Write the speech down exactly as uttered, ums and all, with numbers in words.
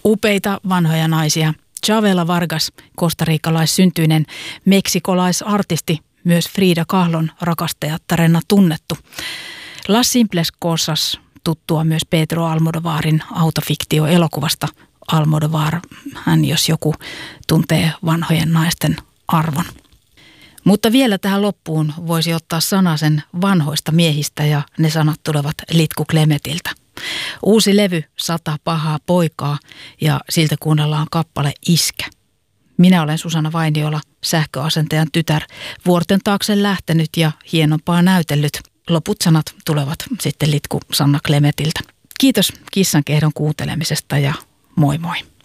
Upeita vanhoja naisia. Chavela Vargas, kostariikalaissyntyinen meksikolaisartisti, myös Frida Kahlon rakastajattarena tunnettu. Las Simples Cosas, tuttua myös Pedro Almodovarin autofiktioelokuvasta. Almodovar, hän jos joku tuntee vanhojen naisten arvon. Mutta vielä tähän loppuun voisi ottaa sanasen vanhoista miehistä ja ne sanat tulevat Litku Klemetiltä. Uusi levy Sata pahaa poikaa ja siltä kuunnellaan kappale Iskä. Minä olen Susanna Vainiola, sähköasentajan tytär, vuorten taakse lähtenyt ja hienompaa näytellyt. Loput sanat tulevat sitten Litku Sanna Klemetiltä. Kiitos kissankehdon kuuntelemisesta ja moi moi.